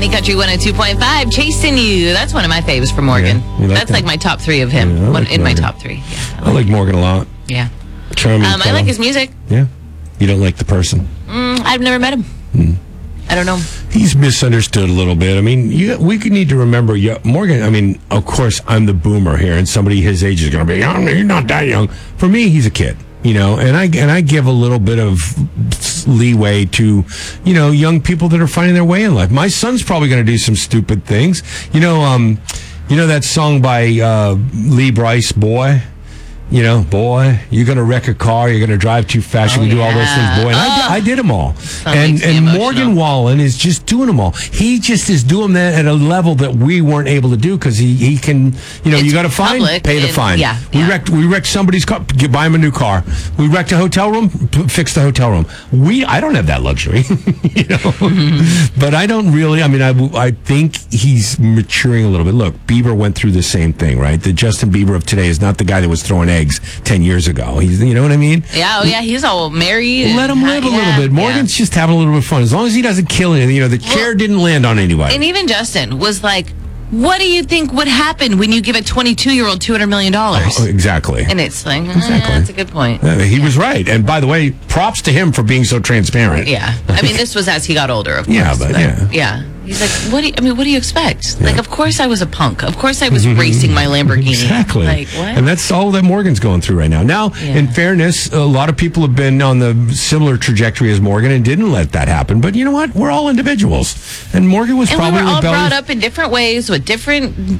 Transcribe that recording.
Sunny Country 102.5, Chasing You. That's one of my faves for Morgan. Yeah, That's like my top three of him. Yeah, I like in my Morgan. top three. Yeah, I like Morgan a lot. Yeah. Charming. I fellow. like his music. Yeah. You don't like the person? I've never met him. I don't know. He's misunderstood a little bit. I mean, we could need to remember, Morgan, I mean, of course, I'm the boomer here, and somebody his age is going to be, you're not that young. For me, he's a kid, and I give a little bit of leeway to, young people that are finding their way in life. My son's probably going to do some stupid things. You know that song by Lee Bryce, Boy? Boy, you're going to wreck a car, you're going to drive too fast, you can do all those things, boy. And I did them all. And Morgan Wallen is just doing them all. He just is doing that at a level that we weren't able to do because he can, you got to fine, pay the fine. Yeah, we wrecked somebody's car, buy him a new car. We wrecked a hotel room, fix the hotel room. I don't have that luxury, But I don't really, I think he's maturing a little bit. Look, Bieber went through the same thing, right? The Justin Bieber of today is not the guy that was throwing eggs 10 years ago. He's, you know what I mean? Yeah, he's all married. Let him live a little bit. Morgan's just having a little bit of fun. As long as he doesn't kill anything, the chair didn't land on anybody. And even Justin was like, what do you think would happen when you give a 22-year-old $200 million? Exactly. And it's like, exactly. That's a good point. He was right. And by the way, props to him for being so transparent. Yeah. This was as he got older, of course. Yeah, but yeah. He's like, what do you expect? Yeah. Like, of course I was a punk. Of course I was racing my Lamborghini. Exactly. Like, what? And that's all that Morgan's going through right now. Now, in fairness, a lot of people have been on the similar trajectory as Morgan and didn't let that happen. But you know what? We're all individuals. And Morgan was probably we were all brought up in different ways with different